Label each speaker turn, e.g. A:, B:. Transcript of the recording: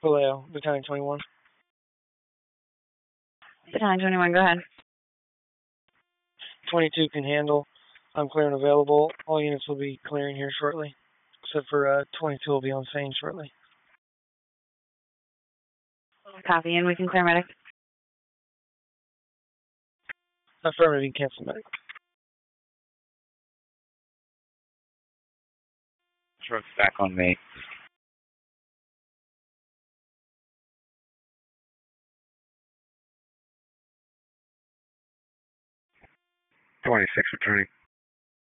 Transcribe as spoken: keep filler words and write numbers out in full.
A: Vallejo, Battalion twenty-one.
B: Battalion twenty-one, go ahead.
A: twenty-two can handle. I'm clear and available. All units will be clearing here shortly, except for uh, twenty-two will be on scene shortly.
B: Copy, and we can clear medic.
A: Affirmative, you can cancel medic.
C: Truck's back on me. twenty-six returning.